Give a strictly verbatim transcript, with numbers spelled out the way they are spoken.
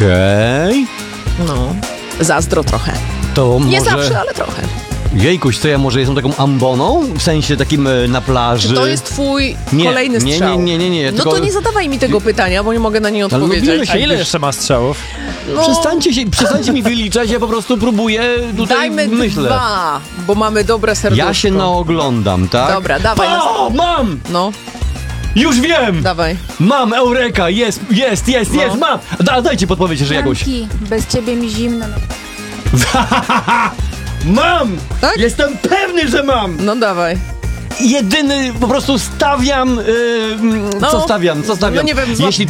Okej. No, zazdro trochę. To Nie może... zawsze, ale trochę. Jejkuś, to ja może jestem taką amboną? W sensie takim e, na plaży? Czy to jest twój Nie, kolejny nie, strzał? nie, nie, nie, nie, No tylko- to nie zadawaj mi tego pytania, bo nie mogę na nie Ale odpowiedzieć. lubię się- A ile jeszcze ma strzałów? No, Przestańcie, się, przestańcie mi wyliczać, ja po prostu próbuję tutaj dajmy myślę. dwa, bo mamy dobre serduszko. Ja się naoglądam, tak? Dobra, dawaj. O, mam! No, Już wiem! dawaj. Mam, eureka, jest, jest, jest, No. jest, mam! Da, dajcie podpowiedź jeszcze jakąś. Janki, bez ciebie mi zimno. Mam! Tak? Jestem pewny, że mam! No dawaj. Jedyny, po prostu stawiam... Yy, No. co stawiam, co stawiam? No nie wiem, złap Jeśli